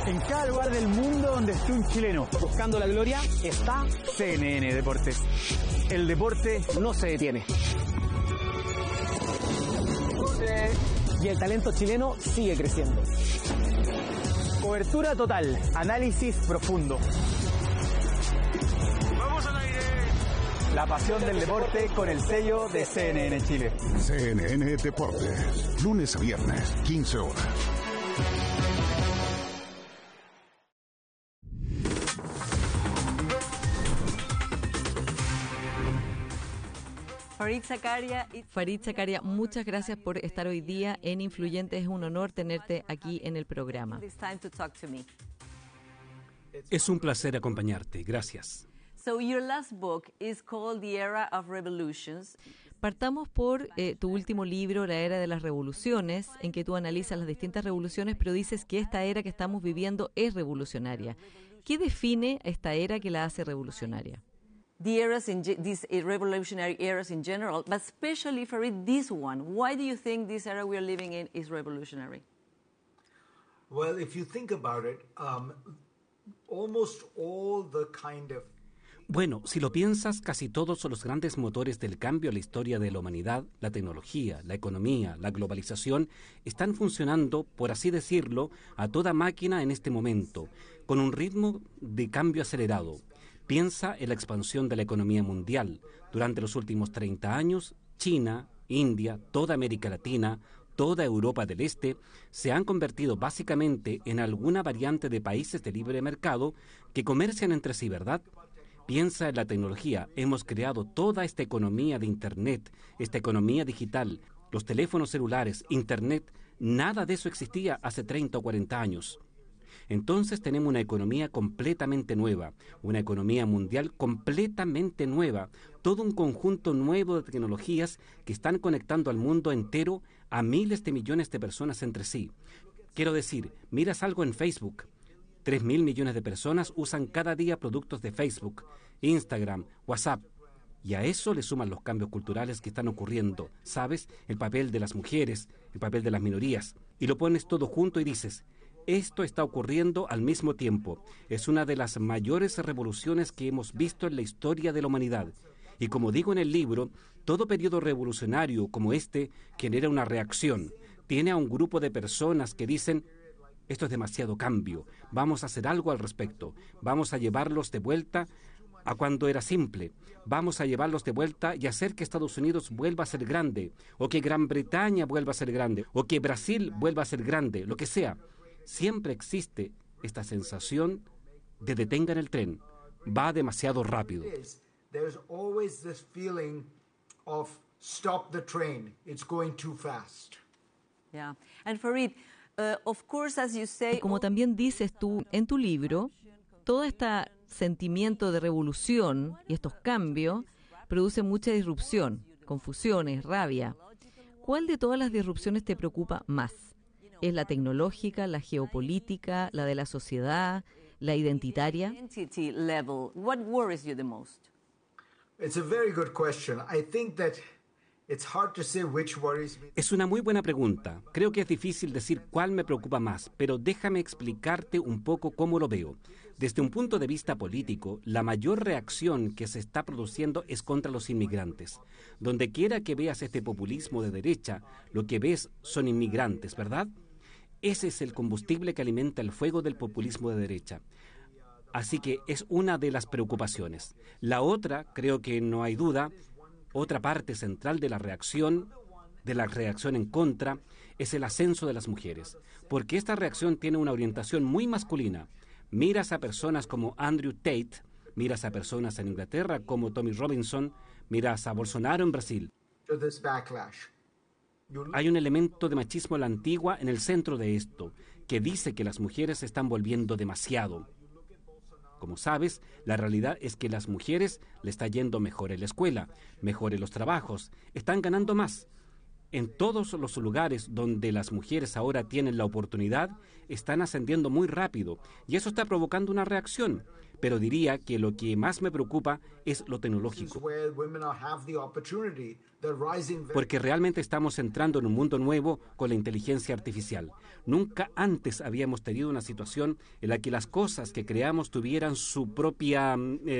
En cada lugar del mundo donde esté un chileno buscando la gloria está CNN Deportes. El deporte no se detiene. Y el talento chileno sigue creciendo. Cobertura total, análisis profundo. ¡Vamos al aire! La pasión del deporte con el sello de CNN Chile. CNN Deportes, lunes a viernes, 15 horas. Farid Zakaria, muchas gracias por estar hoy día en Influyente. Es un honor tenerte aquí en el programa. Es un placer acompañarte. Gracias. Partamos por tu último libro, La Era de las Revoluciones, en que tú analizas las distintas revoluciones, pero dices que esta era que estamos viviendo es revolucionaria. ¿Qué define esta era que la hace revolucionaria? The eras these revolutionary eras in general, but especially for this one. Why do you think this era we are living in is revolutionary? Well, if you think about it, almost all the kind of... Bueno, si lo piensas, casi todos los grandes motores del cambio a la historia de la humanidad, la tecnología, la economía, la globalización, están funcionando, por así decirlo, a toda máquina en este momento, con un ritmo de cambio acelerado. Piensa en la expansión de la economía mundial. Durante los últimos 30 años, China, India, toda América Latina, toda Europa del Este, se han convertido básicamente en alguna variante de países de libre mercado que comercian entre sí, ¿verdad? Piensa en la tecnología. Hemos creado toda esta economía de Internet, esta economía digital, los teléfonos celulares, Internet. Nada de eso existía hace 30 o 40 años. Entonces tenemos una economía completamente nueva, una economía mundial completamente nueva, todo un conjunto nuevo de tecnologías que están conectando al mundo entero a miles de millones de personas entre sí. Quiero decir, miras algo en Facebook, 3.000 millones de personas usan cada día productos de Facebook, Instagram, WhatsApp. Y a eso le suman los cambios culturales que están ocurriendo, ¿sabes? El papel de las mujeres, el papel de las minorías. Y lo pones todo junto y dices... Esto está ocurriendo al mismo tiempo. Es una de las mayores revoluciones que hemos visto en la historia de la humanidad. Y como digo en el libro, todo periodo revolucionario como este genera una reacción. Tiene a un grupo de personas que dicen, esto es demasiado cambio, vamos a hacer algo al respecto, vamos a llevarlos de vuelta a cuando era simple, vamos a llevarlos de vuelta y hacer que Estados Unidos vuelva a ser grande, o que Gran Bretaña vuelva a ser grande, o que Brasil vuelva a ser grande, lo que sea. Siempre existe esta sensación de detengan el tren, va demasiado rápido. There's always this feeling of stop the train, it's going too fast. Yeah. And Farid, of course, as you say, como también dices tú en tu libro, todo este sentimiento de revolución y estos cambios producen mucha disrupción, confusiones, rabia. ¿Cuál de todas las disrupciones te preocupa más? ¿Es la tecnológica, la geopolítica, la de la sociedad, la identitaria? What worries you the most? It's a very good question. I think that it's hard to say which worries me. Es una muy buena pregunta. Creo que es difícil decir cuál me preocupa más, pero déjame explicarte un poco cómo lo veo. Desde un punto de vista político, la mayor reacción que se está produciendo es contra los inmigrantes. Donde quiera que veas este populismo de derecha, lo que ves son inmigrantes, ¿verdad? Ese es el combustible que alimenta el fuego del populismo de derecha. Así que es una de las preocupaciones. La otra, creo que no hay duda, otra parte central de la reacción en contra, es el ascenso de las mujeres. Porque esta reacción tiene una orientación muy masculina. Miras a personas como Andrew Tate, miras a personas en Inglaterra como Tommy Robinson, miras a Bolsonaro en Brasil. Hay un elemento de machismo a la antigua en el centro de esto, que dice que las mujeres se están volviendo demasiado. Como sabes, la realidad es que las mujeres le está yendo mejor en la escuela, mejor en los trabajos, están ganando más. En todos los lugares donde las mujeres ahora tienen la oportunidad, están ascendiendo muy rápido y eso está provocando una reacción. Pero diría que lo que más me preocupa es lo tecnológico. Porque realmente estamos entrando en un mundo nuevo con la inteligencia artificial. Nunca antes habíamos tenido una situación en la que las cosas que creamos tuvieran su propia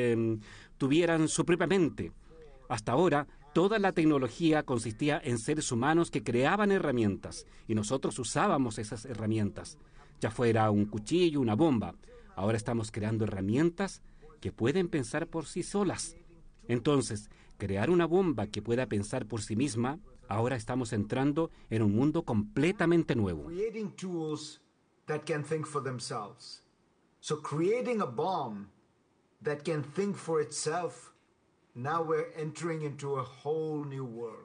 mente. Hasta ahora, toda la tecnología consistía en seres humanos que creaban herramientas y nosotros usábamos esas herramientas, ya fuera un cuchillo, una bomba. Ahora estamos creando herramientas que pueden pensar por sí solas. Entonces, crear una bomba que pueda pensar por sí misma, ahora estamos entrando en un mundo completamente nuevo. Creating tools that can think for themselves. So creating a bomb that can think for itself, now we're entering into a whole new world.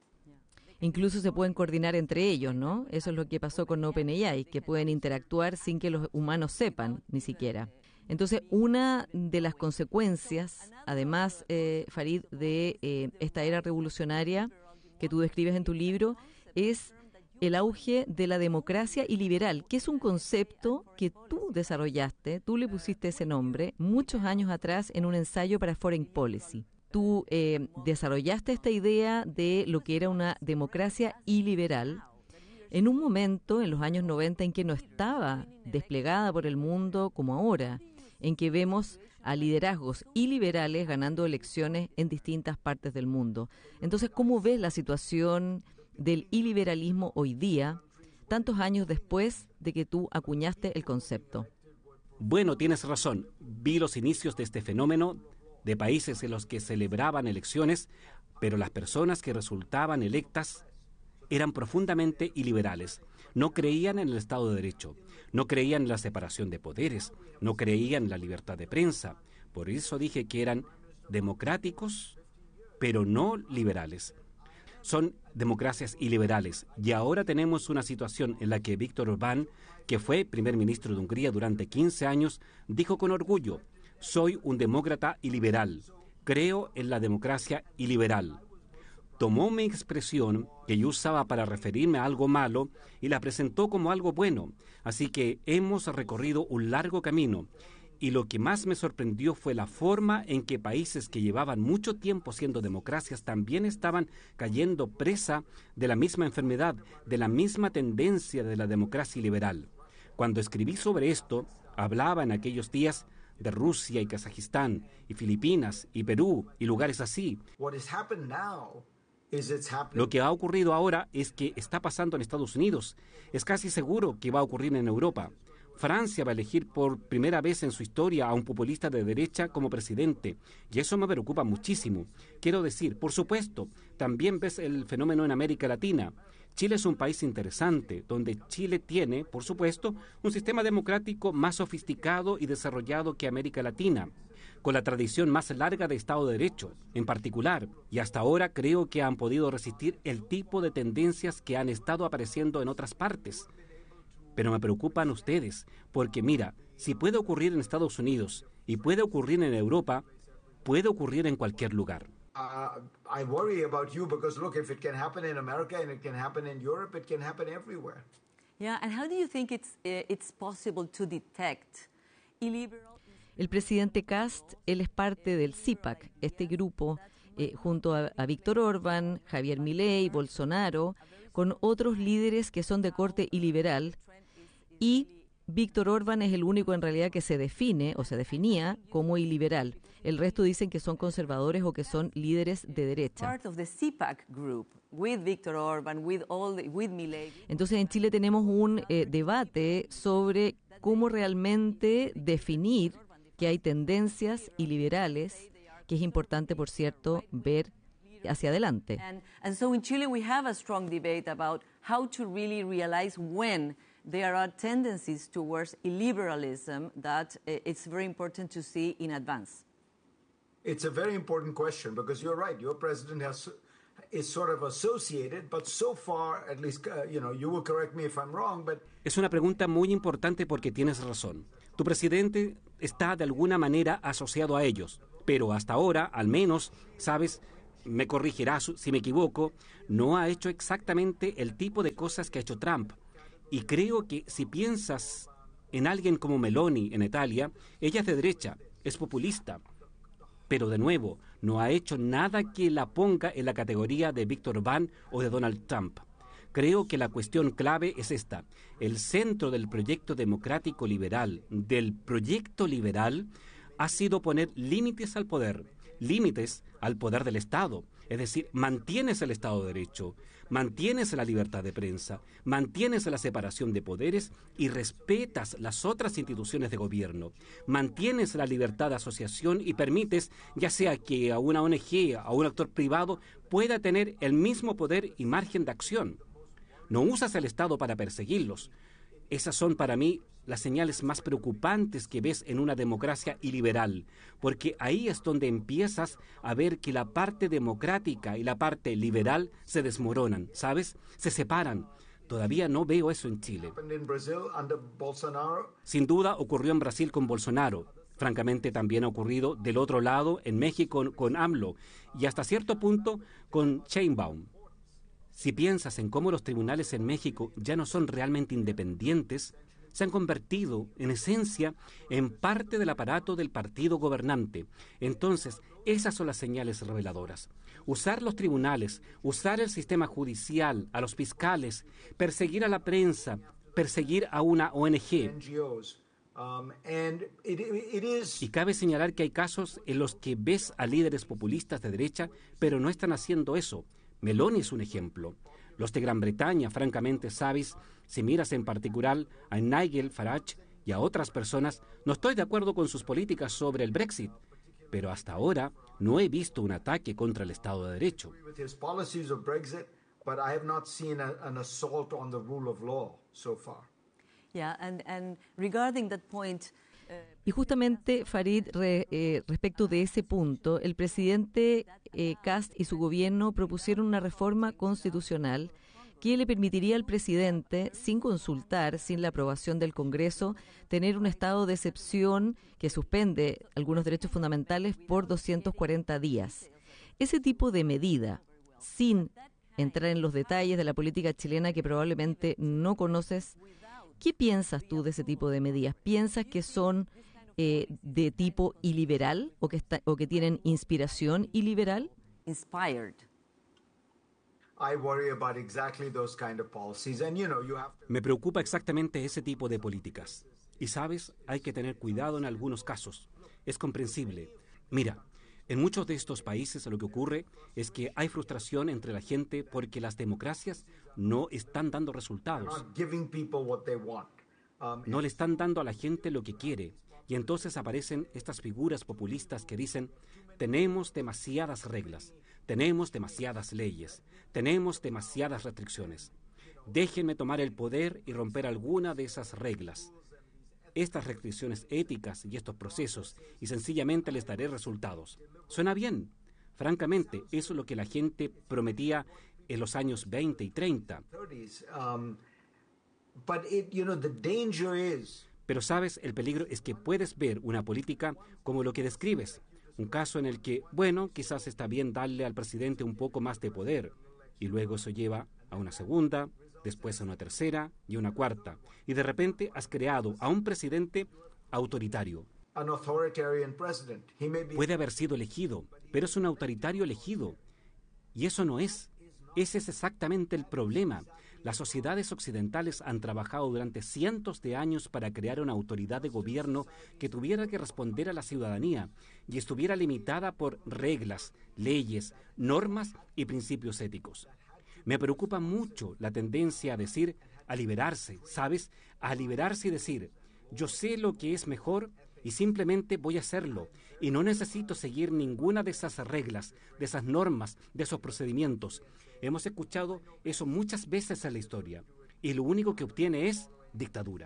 Incluso se pueden coordinar entre ellos, ¿no? Eso es lo que pasó con OpenAI, que pueden interactuar sin que los humanos sepan ni siquiera. Entonces, una de las consecuencias, además, Farid, de esta era revolucionaria que tú describes en tu libro, es el auge de la democracia iliberal, que es un concepto que tú desarrollaste, tú le pusiste ese nombre, muchos años atrás en un ensayo para Foreign Policy. Tú desarrollaste esta idea de lo que era una democracia iliberal en un momento, en los años 90, en que no estaba desplegada por el mundo como ahora, en que vemos a liderazgos iliberales ganando elecciones en distintas partes del mundo. Entonces, ¿cómo ves la situación del iliberalismo hoy día, tantos años después de que tú acuñaste el concepto? Bueno, tienes razón. Vi los inicios de este fenómeno de países en los que celebraban elecciones, pero las personas que resultaban electas eran profundamente iliberales. No creían en el Estado de Derecho, no creían en la separación de poderes, no creían en la libertad de prensa. Por eso dije que eran democráticos, pero no liberales. Son democracias iliberales. Y ahora tenemos una situación en la que Víctor Orbán, que fue primer ministro de Hungría durante 15 años, dijo con orgullo: soy un demócrata iliberal, creo en la democracia iliberal. Tomó mi expresión que yo usaba para referirme a algo malo y la presentó como algo bueno. Así que hemos recorrido un largo camino. Y lo que más me sorprendió fue la forma en que países que llevaban mucho tiempo siendo democracias también estaban cayendo presa de la misma enfermedad, de la misma tendencia de la democracia liberal. Cuando escribí sobre esto, hablaba en aquellos días de Rusia y Kazajistán, y Filipinas, y Perú, y lugares así. Lo que ha ocurrido ahora es que está pasando en Estados Unidos. Es casi seguro que va a ocurrir en Europa. Francia va a elegir por primera vez en su historia a un populista de derecha como presidente, y eso me preocupa muchísimo. Quiero decir, por supuesto, también ves el fenómeno en América Latina. Chile es un país interesante, donde Chile tiene, por supuesto, un sistema democrático más sofisticado y desarrollado que América Latina, con la tradición más larga de Estado de Derecho, en particular, y hasta ahora creo que han podido resistir el tipo de tendencias que han estado apareciendo en otras partes. Pero me preocupan ustedes, porque mira, si puede ocurrir en Estados Unidos y puede ocurrir en Europa, puede ocurrir en cualquier lugar. I worry about you because look, if it can happen in America and it can happen in Europe, it can happen everywhere. Yeah, and how do you think it's possible to detect illiberal? El presidente Kast, él es parte del CIPAC, este grupo, junto a Víctor Orbán, Javier Milei, Bolsonaro, con otros líderes que son de corte iliberal, y Víctor Orbán es el único en realidad que se define o se definía como iliberal. El resto dicen que son conservadores o que son líderes de derecha. Entonces en Chile tenemos un debate sobre cómo realmente definir que hay tendencias iliberales, que es importante, por cierto, ver hacia adelante. And so in Chile we have a strong debate about how to really realize when there are tendencies towards illiberalism that it's very important to see in advance. It's a very important question because you're right. Your president is sort of associated, but so far, at least, you will correct me if I'm wrong, but... Es una pregunta muy importante porque tienes razón. Tu presidente está de alguna manera asociado a ellos, pero hasta ahora, al menos, sabes, me corregirás si me equivoco, no ha hecho exactamente el tipo de cosas que ha hecho Trump. Y creo que si piensas en alguien como Meloni en Italia, ella es de derecha, es populista, pero de nuevo, no ha hecho nada que la ponga en la categoría de Viktor Orbán o de Donald Trump. Creo que la cuestión clave es esta. El centro del proyecto democrático liberal, del proyecto liberal, ha sido poner límites al poder del Estado. Es decir, mantienes el Estado de Derecho, mantienes la libertad de prensa, mantienes la separación de poderes y respetas las otras instituciones de gobierno. Mantienes la libertad de asociación y permites, ya sea que a una ONG, a un actor privado, pueda tener el mismo poder y margen de acción. No usas el Estado para perseguirlos. Esas son para mí las señales más preocupantes que ves en una democracia iliberal, porque ahí es donde empiezas a ver que la parte democrática y la parte liberal se desmoronan, ¿sabes? Se separan. Todavía no veo eso en Chile. Sin duda ocurrió en Brasil con Bolsonaro. Francamente también ha ocurrido del otro lado en México con AMLO y hasta cierto punto con Sheinbaum. Si piensas en cómo los tribunales en México ya no son realmente independientes, se han convertido, en esencia, en parte del aparato del partido gobernante. Entonces, esas son las señales reveladoras. Usar los tribunales, usar el sistema judicial, a los fiscales, perseguir a la prensa, perseguir a una ONG. Y cabe señalar que hay casos en los que ves a líderes populistas de derecha, pero no están haciendo eso. Meloni es un ejemplo. Los de Gran Bretaña, francamente, sabes, si miras en particular a Nigel Farage y a otras personas, no estoy de acuerdo con sus políticas sobre el Brexit, pero hasta ahora no he visto un ataque contra el Estado de Derecho. Y justamente, Farid, respecto de ese punto, el presidente Kast y su gobierno propusieron una reforma constitucional que le permitiría al presidente, sin consultar, sin la aprobación del Congreso, tener un estado de excepción que suspende algunos derechos fundamentales por 240 días. Ese tipo de medida, sin entrar en los detalles de la política chilena que probablemente no conoces, ¿qué piensas tú de ese tipo de medidas? ¿Piensas que son de tipo iliberal o que tienen inspiración iliberal? Inspired. Me preocupa exactamente ese tipo de políticas. Y sabes, hay que tener cuidado en algunos casos. Es comprensible. Mira, en muchos de estos países lo que ocurre es que hay frustración entre la gente porque las democracias no están dando resultados. No le están dando a la gente lo que quiere. Y entonces aparecen estas figuras populistas que dicen: tenemos demasiadas reglas, tenemos demasiadas leyes, tenemos demasiadas restricciones. Déjenme tomar el poder y romper alguna de esas reglas, estas restricciones éticas y estos procesos, y sencillamente les daré resultados. Suena bien. Francamente, eso es lo que la gente prometía en los años 20 y 30. Pero sabes, el peligro es que puedes ver una política como lo que describes. Un caso en el que, bueno, quizás está bien darle al presidente un poco más de poder, y luego eso lleva a una segunda, después a una tercera y una cuarta. Y de repente has creado a un presidente autoritario. Puede haber sido elegido, pero es un autoritario elegido. Y eso no es. Ese es exactamente el problema. Las sociedades occidentales han trabajado durante cientos de años para crear una autoridad de gobierno que tuviera que responder a la ciudadanía y estuviera limitada por reglas, leyes, normas y principios éticos. Me preocupa mucho la tendencia a liberarse, ¿sabes? A liberarse y decir: yo sé lo que es mejor y simplemente voy a hacerlo. Y no necesito seguir ninguna de esas reglas, de esas normas, de esos procedimientos. Hemos escuchado eso muchas veces en la historia. Y lo único que obtiene es dictadura.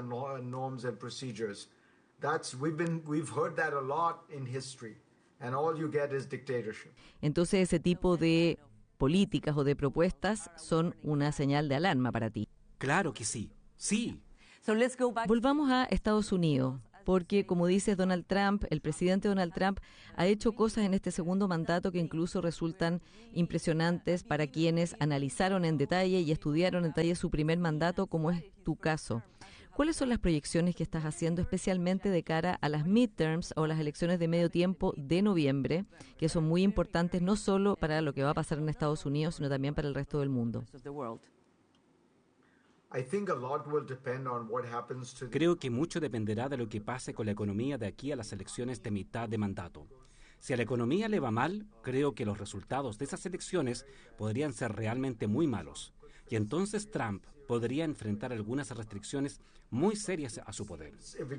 Entonces ese tipo de políticas o de propuestas son una señal de alarma para ti. Claro que sí, sí. Volvamos a Estados Unidos. porque, como dices, Donald Trump, el presidente Donald Trump, ha hecho cosas en este segundo mandato que incluso resultan impresionantes para quienes analizaron en detalle y estudiaron en detalle su primer mandato, como es tu caso. ¿Cuáles son las proyecciones que estás haciendo especialmente de cara a las midterms o las elecciones de medio tiempo de noviembre, que son muy importantes no solo para lo que va a pasar en Estados Unidos, sino también para el resto del mundo? Creo que mucho dependerá de lo que pase con la economía de aquí a las elecciones de mitad de mandato. Si a la economía le va mal, creo que los resultados de esas elecciones podrían ser realmente muy malos. Y entonces Trump podría enfrentar algunas restricciones muy serias a su poder.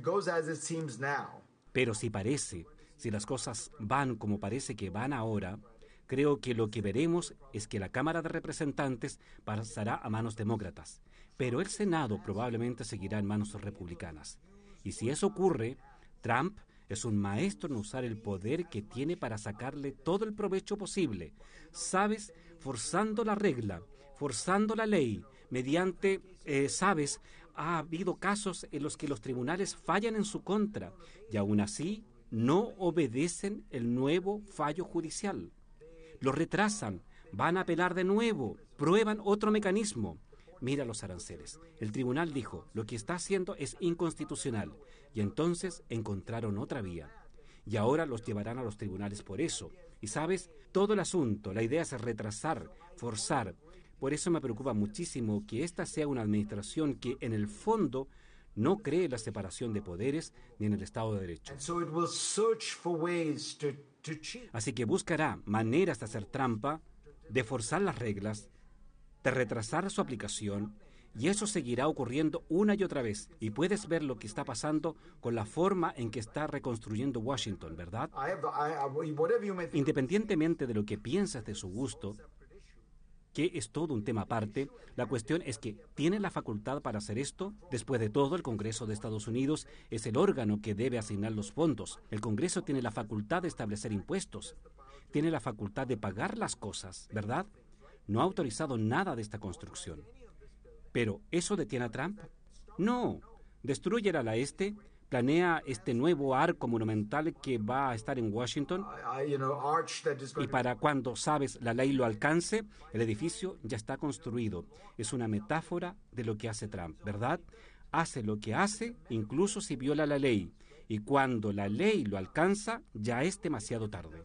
Pero si las cosas van como parece que van ahora, creo que lo que veremos es que la Cámara de Representantes pasará a manos demócratas, pero el Senado probablemente seguirá en manos republicanas. Y si eso ocurre, Trump es un maestro en usar el poder que tiene para sacarle todo el provecho posible, ¿sabes? Forzando la regla, forzando la ley, mediante, ha habido casos en los que los tribunales fallan en su contra y aún así no obedecen el nuevo fallo judicial. Lo retrasan, van a apelar de nuevo, prueban otro mecanismo. Mira los aranceles. El tribunal dijo, lo que está haciendo es inconstitucional, y entonces encontraron otra vía. Y ahora los llevarán a los tribunales por eso. Y sabes, todo el asunto, la idea es retrasar, forzar. Por eso me preocupa muchísimo que esta sea una administración que en el fondo no cree en la separación de poderes ni en el Estado de Derecho. Así que buscará maneras de hacer trampa, de forzar las reglas, de retrasar su aplicación, y eso seguirá ocurriendo una y otra vez. Y puedes ver lo que está pasando con la forma en que está reconstruyendo Washington, ¿verdad? Independientemente de lo que piensas de su gusto, que es todo un tema aparte, la cuestión es que ¿tiene la facultad para hacer esto? Después de todo, el Congreso de Estados Unidos es el órgano que debe asignar los fondos. El Congreso tiene la facultad de establecer impuestos, tiene la facultad de pagar las cosas, ¿verdad? No ha autorizado nada de esta construcción. ¿Pero eso detiene a Trump? No. Destruye el ala este, planea este nuevo arco monumental que va a estar en Washington, y para cuando, la ley lo alcance, el edificio ya está construido. Es una metáfora de lo que hace Trump, ¿verdad? Hace lo que hace, incluso si viola la ley. Y cuando la ley lo alcanza, ya es demasiado tarde.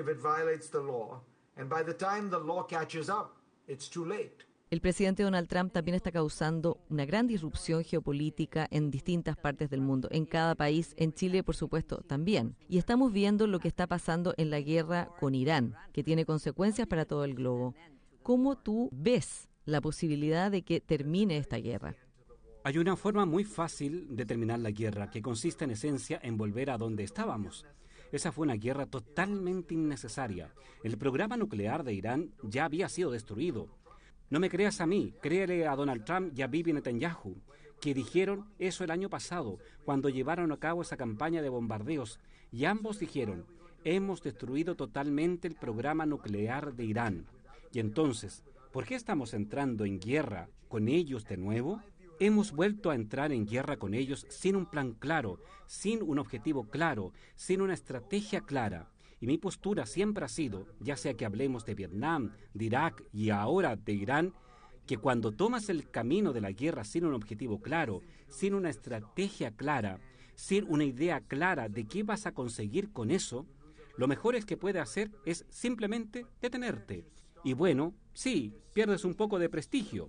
El presidente Donald Trump también está causando una gran disrupción geopolítica en distintas partes del mundo, en cada país, en Chile, por supuesto, también. Y estamos viendo lo que está pasando en la guerra con Irán, que tiene consecuencias para todo el globo. ¿Cómo tú ves la posibilidad de que termine esta guerra? Hay una forma muy fácil de terminar la guerra, que consiste en esencia en volver a donde estábamos. Esa fue una guerra totalmente innecesaria. El programa nuclear de Irán ya había sido destruido. No me creas a mí, créele a Donald Trump y a Bibi Netanyahu, que dijeron eso el año pasado, cuando llevaron a cabo esa campaña de bombardeos, y ambos dijeron, hemos destruido totalmente el programa nuclear de Irán. Y entonces, ¿por qué estamos entrando en guerra con ellos de nuevo? Hemos vuelto a entrar en guerra con ellos sin un plan claro, sin un objetivo claro, sin una estrategia clara. Y mi postura siempre ha sido, ya sea que hablemos de Vietnam, de Irak y ahora de Irán, que cuando tomas el camino de la guerra sin un objetivo claro, sin una estrategia clara, sin una idea clara de qué vas a conseguir con eso, lo mejor que puedes hacer es simplemente detenerte. Y bueno, sí, pierdes un poco de prestigio,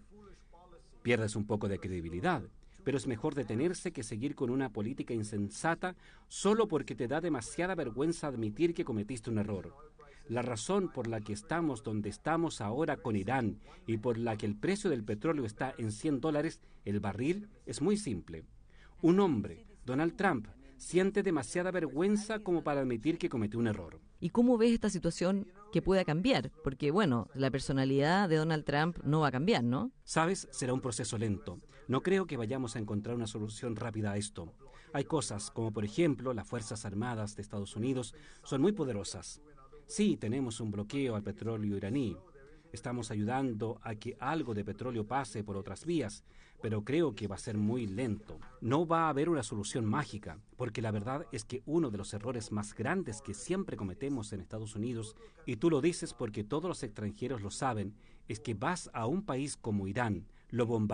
pierdes un poco de credibilidad, pero es mejor detenerse que seguir con una política insensata solo porque te da demasiada vergüenza admitir que cometiste un error. La razón por la que estamos donde estamos ahora con Irán y por la que el precio del petróleo está en $100 el barril es muy simple. Un hombre, Donald Trump, siente demasiada vergüenza como para admitir que cometió un error. ¿Y cómo ves esta situación que pueda cambiar? Porque, bueno, la personalidad de Donald Trump no va a cambiar, ¿no? Sabes, será un proceso lento. No creo que vayamos a encontrar una solución rápida a esto. Hay cosas como, por ejemplo, las Fuerzas Armadas de Estados Unidos son muy poderosas. Sí, tenemos un bloqueo al petróleo iraní. Estamos ayudando a que algo de petróleo pase por otras vías, pero creo que va a ser muy lento. No va a haber una solución mágica, porque la verdad es que uno de los errores más grandes que siempre cometemos en Estados Unidos, y tú lo dices porque todos los extranjeros lo saben, es que vas a un país como Irán, lo bombardeas